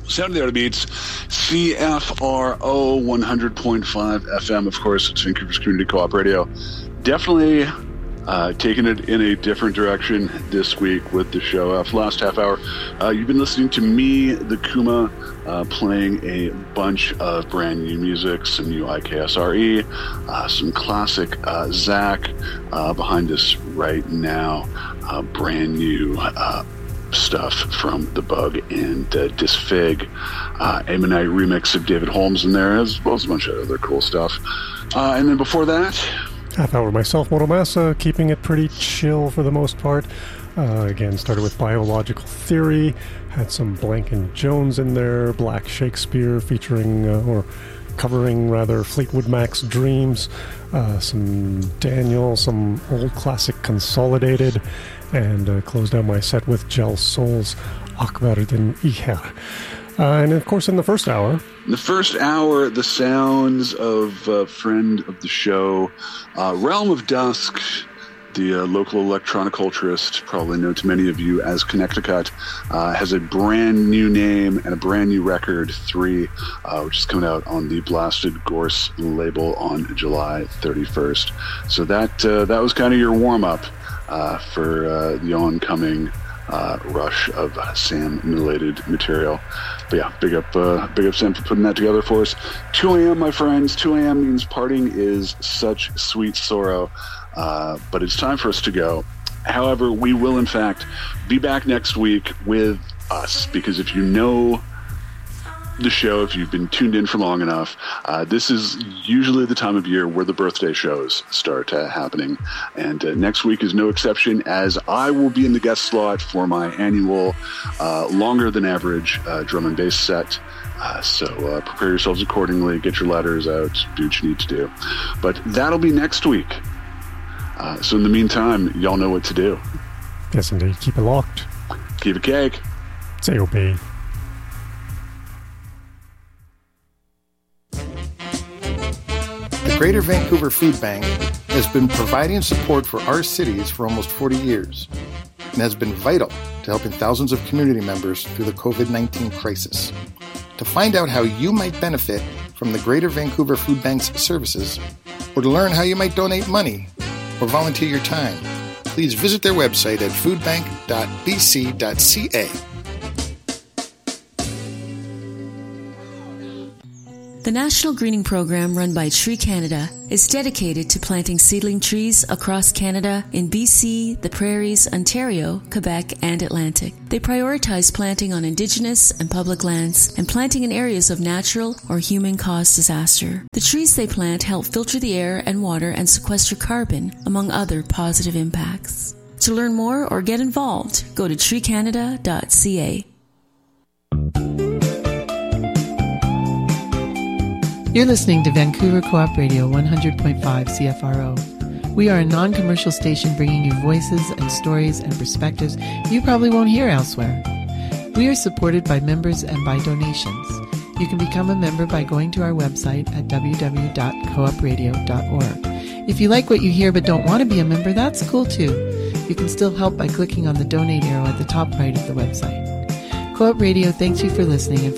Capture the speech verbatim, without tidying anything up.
Sound of the Art of Beats, C F R O one hundred point five F M, of course. It's Vancouver's Community Co-op Radio. Definitely uh, taking it in a different direction this week with the show. Uh, for the last half hour, uh, you've been listening to me, the Kuma, uh, playing a bunch of brand new music, some new I K S R E, uh, some classic uh, Zach uh, behind us right now, uh, brand new uh stuff from The Bug and uh, Disfig. Uh, Ammonite remix of David Holmes in there, as well as a bunch of other cool stuff. Uh, and then before that, half hour myself, Moto Massa, keeping it pretty chill for the most part. Uh, again, started with Biological Theory, had some Blank and Jones in there, Black Shakespeare featuring, uh, or covering rather, Fleetwood Mac's Dreams, uh, some Daniel, some old classic Consolidated, and uh, closed out my set with Gel Soul's Akbar den Iher. Uh, and of course, in the first hour... In the first hour, the sounds of a friend of the show, uh, Realm of Dusk, the uh, local electronic culturist, probably known to many of you as Connecticut, uh, has a brand new name and a brand new record, three, uh, which is coming out on the Blasted Gorse label on July thirty-first. So that uh, that was kind of your warm-up uh, for uh, the oncoming uh, rush of Sam-related material. But yeah, big up, uh, big up Sam for putting that together for us. two a.m., my friends. two a.m. means parting is such sweet sorrow. Uh, but it's time for us to go. However, we will, in fact, be back next week with us, because if you know the show, if you've been tuned in for long enough, uh, this is usually the time of year where the birthday shows start uh, happening. And uh, next week is no exception, as I will be in the guest slot for my annual uh, longer than average uh, drum and bass set. Uh, so uh, prepare yourselves accordingly, get your letters out, do what you need to do. But that'll be next week. Uh, so in the meantime, y'all know what to do. Yes, indeed. Keep it locked. Keep it cake. Say obey. The Greater Vancouver Food Bank has been providing support for our cities for almost forty years and has been vital to helping thousands of community members through the covid nineteen crisis. To find out how you might benefit from the Greater Vancouver Food Bank's services, or to learn how you might donate money or volunteer your time, please visit their website at foodbank dot b c dot c a. The National Greening Program run by Tree Canada is dedicated to planting seedling trees across Canada in B C, the Prairies, Ontario, Quebec, and Atlantic. They prioritize planting on Indigenous and public lands and planting in areas of natural or human-caused disaster. The trees they plant help filter the air and water and sequester carbon, among other positive impacts. To learn more or get involved, go to tree canada dot c a. You're listening to Vancouver Co-op Radio one hundred point five C F R O. We are a non-commercial station bringing you voices and stories and perspectives you probably won't hear elsewhere. We are supported by members and by donations. You can become a member by going to our website at w w w dot co op radio dot org. If you like what you hear but don't want to be a member, that's cool too. You can still help by clicking on the donate arrow at the top right of the website. Co-op Radio thanks you for listening and